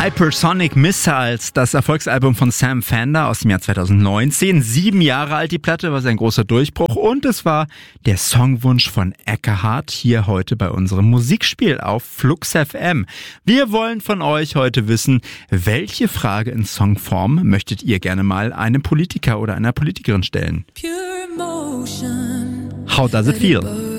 Hypersonic Missiles, das Erfolgsalbum von Sam Fender aus dem Jahr 2019. 7 Jahre alt die Platte, war sein großer Durchbruch. Und es war der Songwunsch von Eckehard hier heute bei unserem Musikspiel auf Flux FM. Wir wollen von euch heute wissen, welche Frage in Songform möchtet ihr gerne mal einem Politiker oder einer Politikerin stellen? Pure emotion. How does it feel?